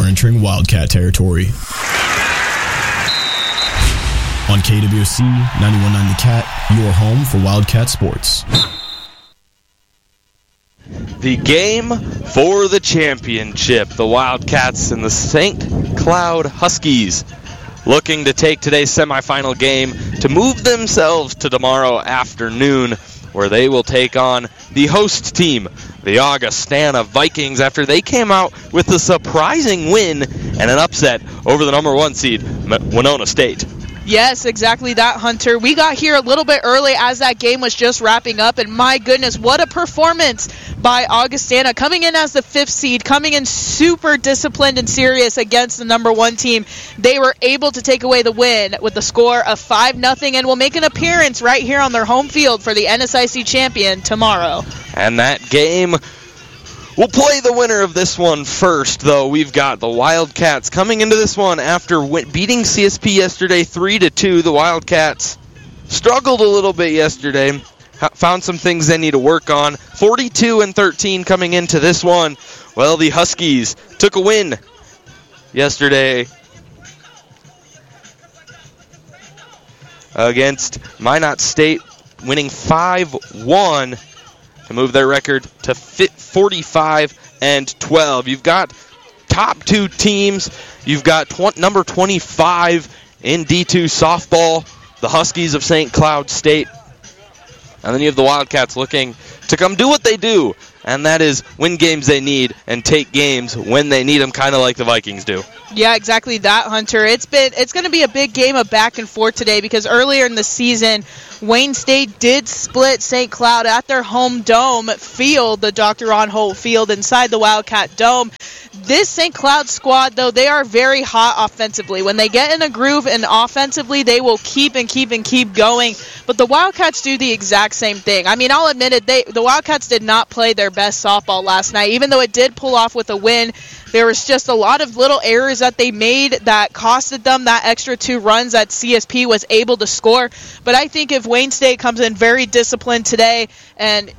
entering Wildcat territory. On KWC 91.9 The Cat, your home for Wildcat sports. The game for the championship. The Wildcats and the St. Cloud Huskies looking to take today's semifinal game to move themselves to tomorrow afternoon, where they will take on the host team, the Augustana Vikings, after they came out with a surprising win and an upset over the number 1 seed, Winona State. Yes, exactly that, Hunter. We got here a little bit early as that game was just wrapping up, and my goodness, what a performance by Augustana, coming in as the 5th seed, coming in super disciplined and serious against the number 1 team. They were able to take away the win with the score of 5-0 and will make an appearance right here on their home field for the NSIC champion tomorrow. And that game, we'll play the winner of this one first, though. We've got the Wildcats coming into this one after beating CSP yesterday 3-2. The Wildcats struggled a little bit yesterday, found some things they need to work on. 42-13 coming into this one. Well, the Huskies took a win yesterday against Minot State, winning 5-1 to move their record to 45-12. You've got top 2 teams. You've got number 25 in D2 softball, the Huskies of St. Cloud State. And then you have the Wildcats looking to come do what they do, and that is win games they need and take games when they need them, kind of like the Vikings do. Yeah, exactly that, Hunter. It's going to be a big game of back and forth today, because earlier in the season, Wayne State did split St. Cloud at their home dome field, the Dr. Ron Holt Field inside the Wildcat Dome. This St. Cloud squad, though, they are very hot offensively. When they get in a groove and offensively, they will keep going. But the Wildcats do the exact same thing. I mean, I'll admit it, the Wildcats did not play their best softball last night. Even though it did pull off with a win, there was just a lot of little errors that they made that costed them that extra 2 runs that CSP was able to score. But I think if Wayne State comes in very disciplined today and,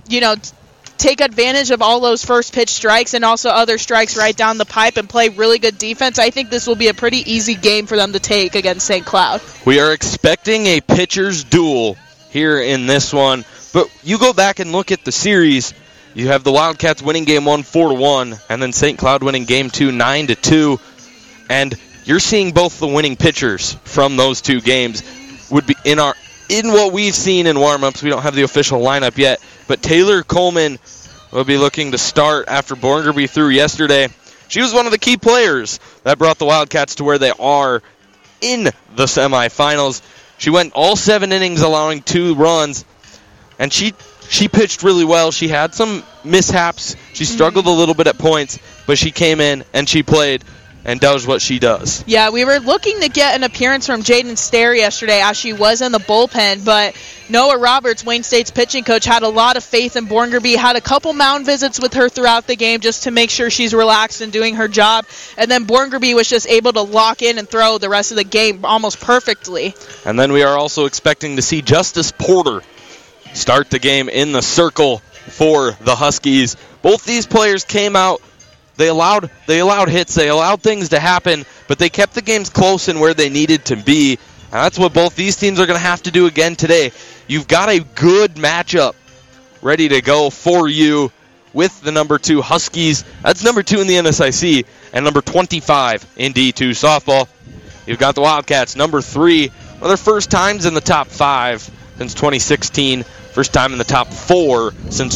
take advantage of all those first pitch strikes and also other strikes right down the pipe and play really good defense, I think this will be a pretty easy game for them to take against St. Cloud. We are expecting a pitcher's duel here in this one, but you go back and look at the series. You have the Wildcats winning game 1 4-1, and then St. Cloud winning game 2 9-2, and you're seeing both the winning pitchers from those 2 games would be in what we've seen in warm-ups. We don't have the official lineup yet, but Taylor Coleman will be looking to start after Borngerby threw yesterday. She was one of the key players that brought the Wildcats to where they are in the semifinals. She went all 7 innings, allowing 2 runs, and she pitched really well. She had some mishaps. She struggled a little bit at points, but she came in and she played and does what she does. Yeah, we were looking to get an appearance from Jaden Stair yesterday as she was in the bullpen, but Noah Roberts, Wayne State's pitching coach, had a lot of faith in Borngerby, had a couple mound visits with her throughout the game just to make sure she's relaxed and doing her job, and then Borngerby was just able to lock in and throw the rest of the game almost perfectly. And then we are also expecting to see Justice Porter start the game in the circle for the Huskies. Both these players came out. They allowed hits. They allowed things to happen, but they kept the games close and where they needed to be. And that's what both these teams are going to have to do again today. You've got a good matchup ready to go for you with the number 2 Huskies. That's number 2 in the NSIC and number 25 in D2 softball. You've got the Wildcats, number 3. Well, their first times in the top 5 since 2016. First time in the top 4 since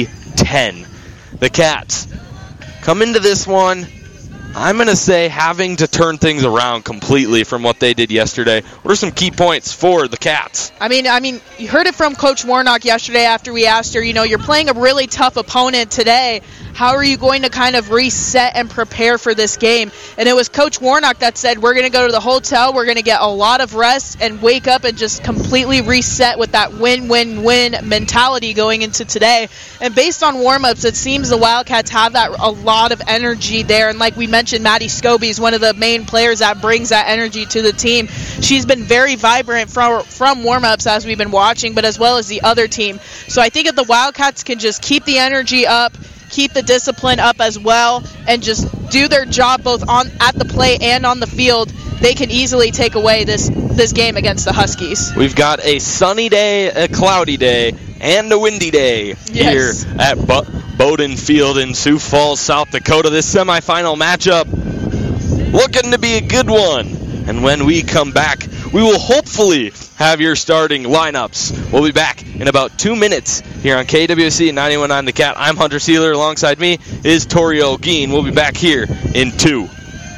2010. The Cats come into this one, I'm going to say, having to turn things around completely from what they did yesterday. What are some key points for the Cats? I mean, you heard it from Coach Warnock yesterday after we asked her, you're playing a really tough opponent today. How are you going to kind of reset and prepare for this game? And it was Coach Warnock that said, we're going to go to the hotel, we're going to get a lot of rest and wake up and just completely reset with that win-win-win mentality going into today. And based on warm-ups, it seems the Wildcats have a lot of energy there. And like we mentioned, Maddie Scobie is one of the main players that brings that energy to the team. She's been very vibrant from warm-ups as we've been watching, but as well as the other team. So I think if the Wildcats can just keep the energy up, keep the discipline up as well, and just do their job both at the plate and on the field, they can easily take away this game against the Huskies. We've got a sunny day, a cloudy day, and a windy day here at Bowden Field in Sioux Falls, South Dakota. This semifinal matchup looking to be a good one. And when we come back, we will hopefully have your starting lineups. We'll be back in about 2 minutes here on KWC 91.9 The Cat. I'm Hunter Sealer. Alongside me is Tori Olguin. We'll be back here in 2.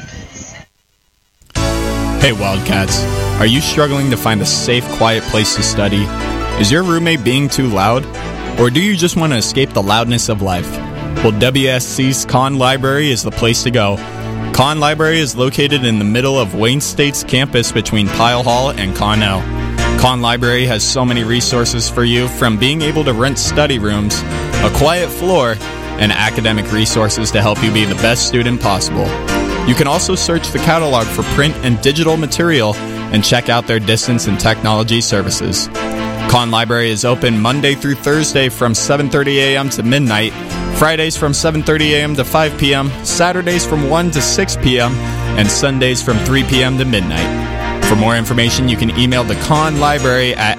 Hey Wildcats, are you struggling to find a safe, quiet place to study? Is your roommate being too loud? Or do you just want to escape the loudness of life? Well, WSC's Conn Library is the place to go. Conn Library is located in the middle of Wayne State's campus between Pyle Hall and Connell. Conn Library has so many resources for you, from being able to rent study rooms, a quiet floor, and academic resources to help you be the best student possible. You can also search the catalog for print and digital material and check out their distance and technology services. Conn Library is open Monday through Thursday from 7:30 a.m. to midnight, Fridays from 7:30 a.m. to 5 p.m., Saturdays from 1 to 6 p.m., and Sundays from 3 p.m. to midnight. For more information, you can email the Conn Library at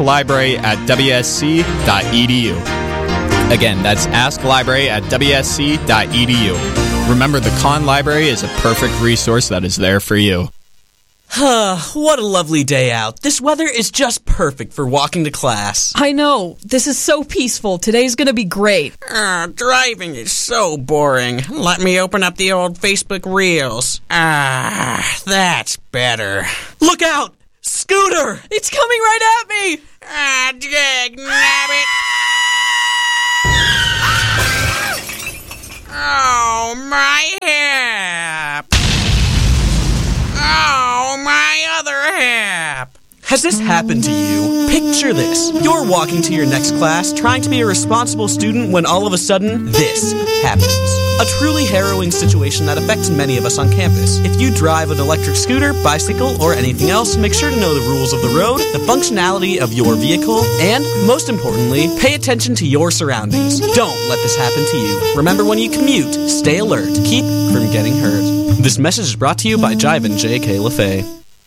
asklibrary@wsc.edu. Again, that's asklibrary@wsc.edu. Remember, the Conn Library is a perfect resource that is there for you. What a lovely day out. This weather is just perfect for walking to class. I know. This is so peaceful. Today's gonna be great. Driving is so boring. Let me open up the old Facebook Reels. That's better. Look out! Scooter! It's coming right at me! Dag nabbit! Oh, my hip! Oh, my other hip! Has this happened to you? Picture this. You're walking to your next class, trying to be a responsible student, when all of a sudden, this happens. A truly harrowing situation that affects many of us on campus. If you drive an electric scooter, bicycle, or anything else, make sure to know the rules of the road, the functionality of your vehicle, and, most importantly, pay attention to your surroundings. Don't let this happen to you. Remember, when you commute, stay alert. Keep from getting hurt. This message is brought to you by Jive and J.K. LaFay.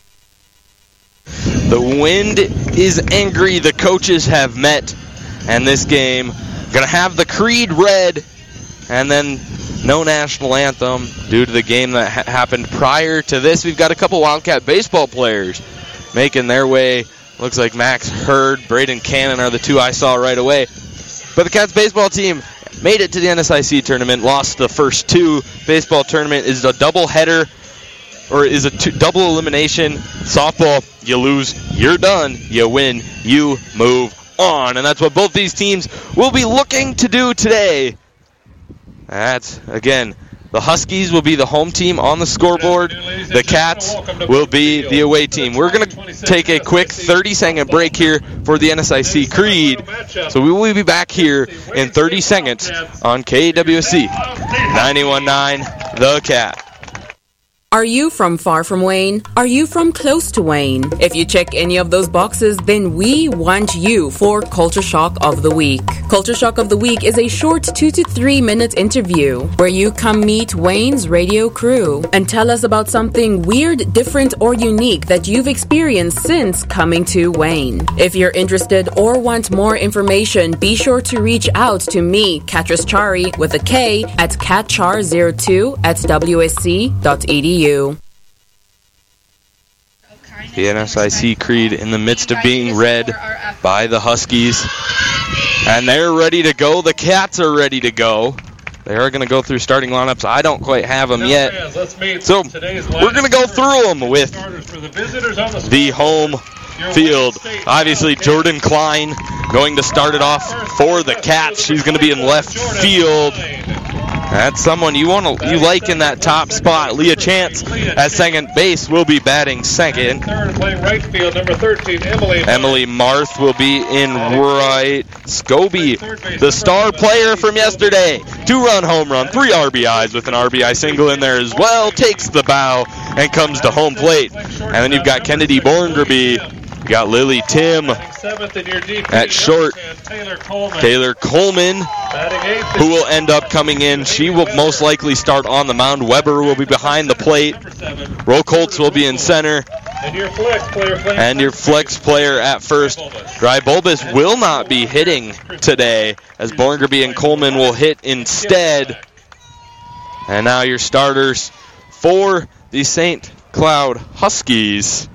The wind is angry. The coaches have met, and this game going to have the creed read, and then no national anthem due to the game that happened prior to this. We've got a couple Wildcat baseball players making their way. Looks like Max Hurd, Braden Cannon are the two I saw right away. But the Cats baseball team made it to the NSIC tournament, lost the first two. Baseball tournament is a double header, or is a double elimination. Softball, you lose, you're done. You win, you move on. And that's what both these teams will be looking to do today. That's, again, the Huskies will be the home team on the scoreboard. The Cats will be the away team. We're going to take a quick 30-second break here for the NSIC Creed. So we will be back here in 30 seconds on KWC 91.9 The Cat. Are you from far from Wayne? Are you from close to Wayne? If you check any of those boxes, then we want you for Culture Shock of the Week. Culture Shock of the Week is a short 2 to 3 minute interview where you come meet Wayne's radio crew and tell us about something weird, different, or unique that you've experienced since coming to Wayne. If you're interested or want more information, be sure to reach out to me, Katris Chari, with a K, at catchar02@wsc.edu. The NSIC Creed in the midst of being read by the Huskies. And they're ready to go. The Cats are ready to go. They are going to go through starting lineups. I don't quite have them yet. So we're going to go through them with the home field. Obviously, Jordan Klein going to start it off for the Cats. She's going to be in left field. That's someone you like in that top spot. Leah Chance at second base will be batting second. Third, playing right field, number 13, Emily Marth will be in right. Scobie, the star player from yesterday. 2-run home run, 3 RBIs with an RBI single in there as well. Takes the bow and comes to home plate. And then you've got Kennedy Bornderby We got Lily Tim at short. Taylor Coleman, who will end up coming in. She will most likely start on the mound. Weber will be behind the plate. Rokoltz will be in center. And your flex player at first. Drybulbis will not be hitting today, as Borngerby and Coleman will hit instead. And now your starters for the St. Cloud Huskies,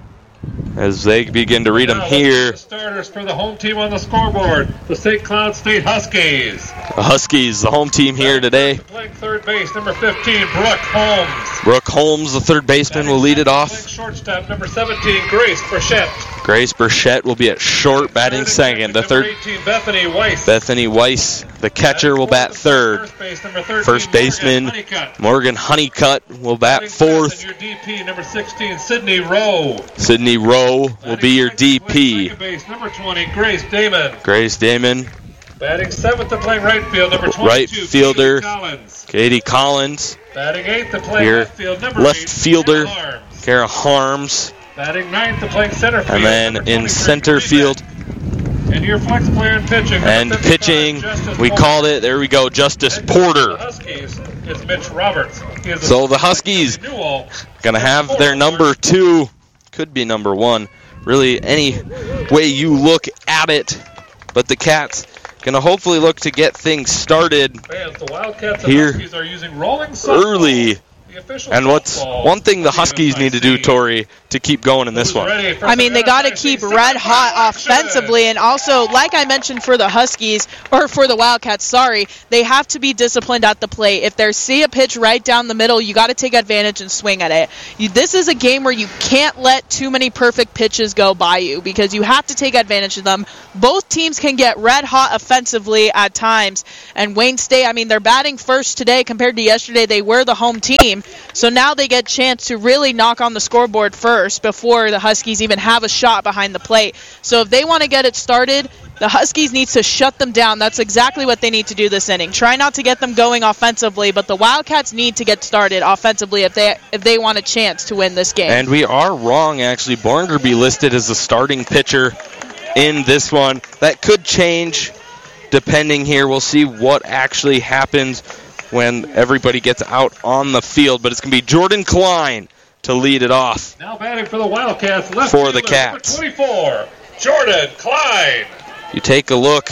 as they begin to read them here. The starters for the home team on the scoreboard, the St. Cloud State Huskies. The Huskies, the home team here today. Playing third base, number 15, Brooke Holmes. Brooke Holmes, the third baseman, will lead it off. Playing shortstop, number 17, Grace Burchett. Grace Burchett will be at short, batting second. The third, 18, Bethany Weiss. Bethany Weiss, the catcher, will bat third. First baseman, Morgan Honeycutt, will bat fourth. And your DP, number 16, Sydney Rowe. Sydney Rowe will be your DP. Base, number 20, Grace Damon. Grace Damon. Batting seventh and playing right field, number 22, Right fielder, Katie Collins. Katie Collins. Batting eighth and playing Your left field, number left 8, fielder, Kara Harms. Kara Harms. Batting ninth and playing center field. And then number in 23, center Bree field Beck. And your flex player in pitching. and number 55, pitching, Justice we Porter. called it. There we go, Justice And the Porter. Huskies is Mitch Roberts. He is So the Huskies Newell. going to have their number 2, could be number 1, really any way you look at it. But the Cats going to hopefully look to get things started Fans, the Wildcats and here Huskies are using rolling softball. early. The official And what's softball one thing the game Huskies by need to do, Steve. Tori, to keep going in this Who's one? ready for I mean, they got to keep red hot offensively, and also, like I mentioned for the Huskies, or for the Wildcats, sorry, they have to be disciplined at the plate. If they see a pitch right down the middle, you got to take advantage and swing at it. This is a game where you can't let too many perfect pitches go by you, because you have to take advantage of them. Both teams can get red hot offensively at times, and Wayne State, I mean, they're batting first today compared to yesterday. They were the home team, so now they get a chance to really knock on the scoreboard first before the Huskies even have a shot behind the plate. So if they want to get it started, the Huskies need to shut them down. That's exactly what they need to do this inning. Try not to get them going offensively, but the Wildcats need to get started offensively if they want a chance to win this game. And we are wrong, actually. Borngerby listed as the starting pitcher in this one. That could change depending here. We'll see what actually happens when everybody gets out on the field. But it's going to be Jordan Klein to lead it off. Now batting for the Wildcats, left For the fielder, Cats. number 24, Jordan Klein. You take a look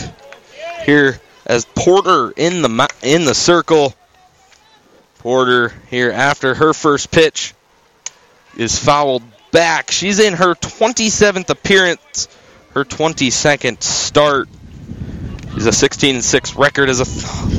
here as Porter in the circle. Porter here after her first pitch is fouled back. She's in her 27th appearance, her 22nd start. She's a 16-6 record, as a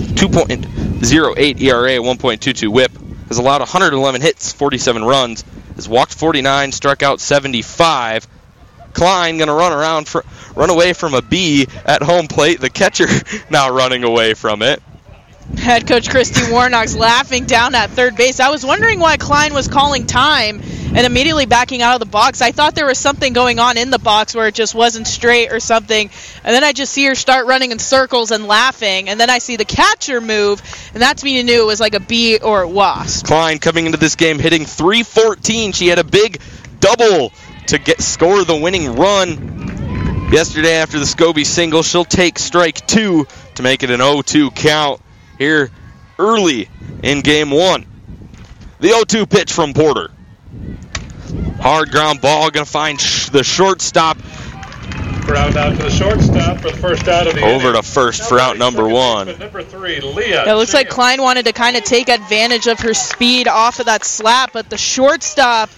2.08 ERA, 1.22 WHIP. Has allowed 111 hits, 47 runs. Has walked 49, struck out 75. Klein going to run away from a B at home plate. The catcher now running away from it. Head coach Christy Warnock's laughing down at third base. I was wondering why Klein was calling time and immediately backing out of the box. I thought there was something going on in the box where it just wasn't straight or something. And then I just see her start running in circles and laughing. And then I see the catcher move, and that's when you knew it was like a bee or a wasp. Klein coming into this game hitting .314. She had a big double to score the winning run yesterday after the Scobie single. She'll take strike 2 to make it an 0-2 count here early in game 1. The 0-2 pitch from Porter. Hard ground ball, going to find the shortstop. Ground out to the shortstop for the first out of the Over inning. to first for out number 1. Number 3, Leah. It looks like Sheehan. Klein wanted to kind of take advantage of her speed off of that slap, but the shortstop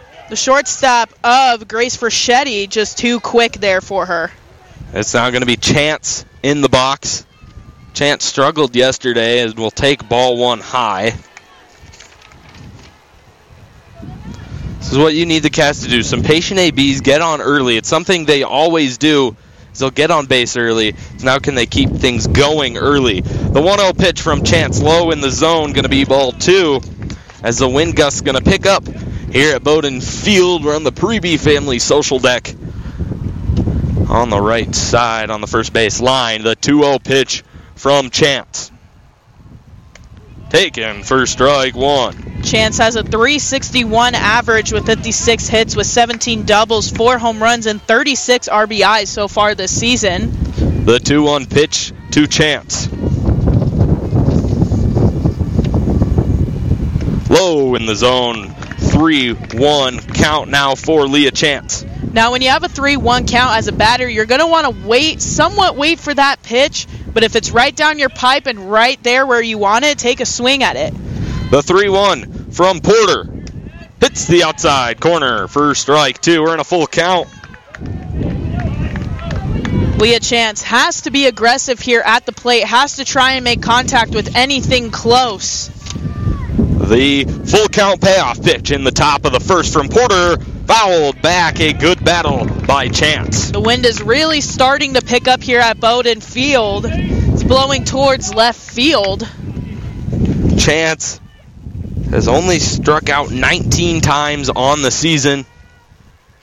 of Grace Freschetti just too quick there for her. It's now going to be Chance in the box. Chance struggled yesterday and will take ball 1 high. This is what you need the Cats to do. Some patient ABs, get on early. It's something they always do. They'll get on base early. So now can they keep things going early? The 1-0 pitch from Chance, low in the zone, going to be ball 2. As the wind gust's going to pick up here at Bowdoin Field. We're on the Preby family social deck. On the right side on the first base line, the 2-0 pitch from Chance. taken for strike one. Chance has a .361 average with 56 hits with 17 doubles, 4 home runs, and 36 RBIs so far this season. The 2-1 pitch to Chance. Low in the zone. 3-1 count now for Leah Chance. Now, when you have a 3-1 count as a batter, you're going to want to somewhat wait for that pitch. But if it's right down your pipe and right there where you want it, take a swing at it. The 3-1 from Porter. Hits the outside corner for strike two. We're in a full count. Leah Chance has to be aggressive here at the plate, has to try and make contact with anything close. The full count payoff pitch in the top of the first from Porter. Fouled back. A good battle by Chance. The wind is really starting to pick up here at Bowdoin Field. It's blowing towards left field. Chance has only struck out 19 times on the season.